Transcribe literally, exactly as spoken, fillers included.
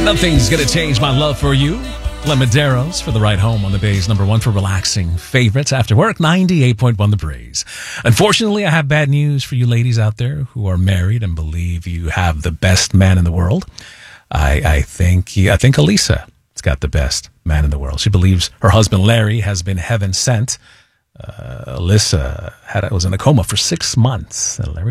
Nothing's gonna change my love for you. Lemaderos for the ride home on the Bay's number one for relaxing favorites after work, ninety-eight point one The Breeze. Unfortunately, I have bad news for you ladies out there who are married and believe you have the best man in the world. I, I think I think Elisa has got the best man in the world. She believes her husband Larry has been heaven sent. Uh, Alyssa had was in a coma for six months. And Larry